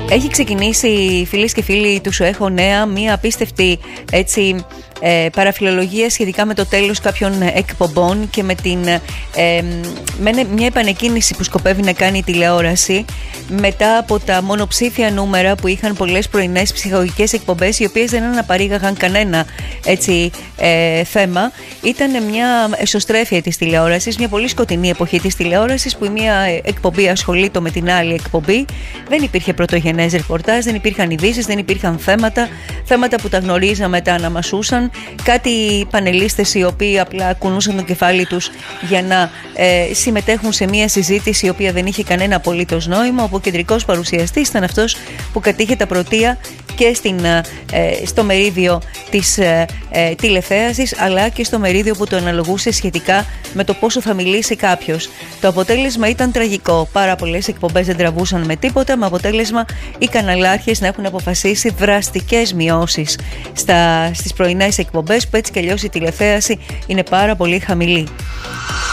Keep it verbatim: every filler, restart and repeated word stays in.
Έχει ξεκινήσει, φίλες και φίλοι του Σου Έχω Νέα, μία απίστευτη έτσι, ε, παραφιλολογία σχετικά με το τέλος κάποιων εκπομπών και με, την, ε, με μια επανεκκίνηση που σκοπεύει να κάνει η τηλεόραση μετά από τα μονοψήφια νούμερα που είχαν πολλές πρωινές ψυχολογικές εκπομπές, οι οποίες δεν αναπαρήγαγαν κανένα έτσι, ε, θέμα. Ήταν μια εσωστρέφεια της τηλεόρασης, μια πολύ σκοτεινή εποχή της τηλεόρασης, που η μία εκπομπή ασχολείται με την άλλη εκπομπή. Δεν υπήρχε πρωτογενές ρεπορτάζ, δεν υπήρχαν ειδήσεις, δεν υπήρχαν θέματα, θέματα που τα γνωρίζαμε, τα αναμασούσαν. Κάτι πανελίστες οι οποίοι απλά κουνούσαν το κεφάλι τους για να ε, συμμετέχουν σε μια συζήτηση η οποία δεν είχε κανένα απολύτως νόημα. Ο κεντρικός παρουσιαστής ήταν αυτός που κατήχε τα πρωτεία και στην, ε, στο μερίδιο της ε, ε, τηλεθέασης, αλλά και στο μερίδιο που το αναλογούσε σχετικά με το πόσο θα μιλήσει κάποιος. Το αποτέλεσμα ήταν τραγικό. Πάρα πολλές εκπομπές δεν τραβούσαν με τίποτα, με αποτέλεσμα οι καναλάρχες να έχουν αποφασίσει δραστικές μειώσεις στα, στις πρωινές εκπομπές, που έτσι κι αλλιώς η τηλεθέαση είναι πάρα πολύ χαμηλή.